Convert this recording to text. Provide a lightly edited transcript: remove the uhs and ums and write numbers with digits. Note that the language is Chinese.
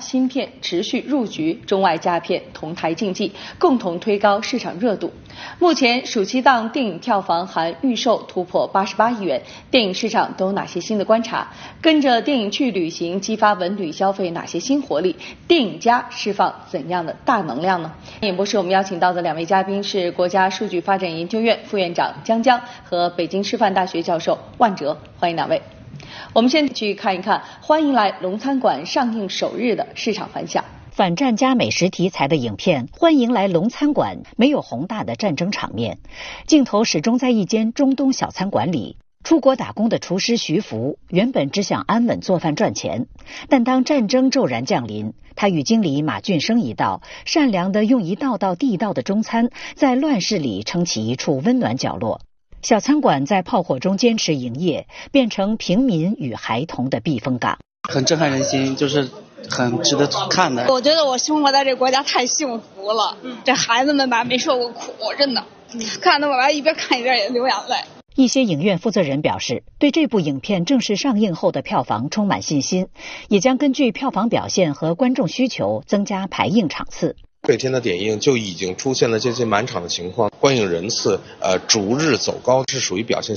新片持续入局，中外佳片同台竞技，共同推高市场热度。目前暑期档电影票房含预售突破88亿元，电影市场都有哪些新的观察？跟着电影去旅行，激发文旅消费哪些新活力？电影家释放怎样的大能量呢？演播室我们邀请到的2位嘉宾是国家数据发展研究院副院长姜江和北京师范大学教授万哲，欢迎2位。我们先去看一看《欢迎来龙餐馆》上映首日的市场反响。 反战加美食题材的影片《欢迎来龙餐馆》没有宏大的战争场面，镜头始终在一间中东小餐馆里。出国打工的厨师徐福原本只想安稳做饭赚钱，但当战争骤然降临，他与经理马俊生一道，善良地用一道道地道的中餐，在乱世里撑起一处温暖角落。小餐馆在炮火中坚持营业，变成平民与孩童的避风港。 很震撼人心，就是很值得看的。 我觉得我生活在这国家太幸福了，这孩子们吧没受过苦，真的，看得我吧一边看一边也流眼泪。 一些影院负责人表示，对这部影片正式上映后的票房充满信心，也将根据票房表现和观众需求增加排映场次。 这天的点映就已经出现了这些满场的情况，观影人次逐日走高，是属于表现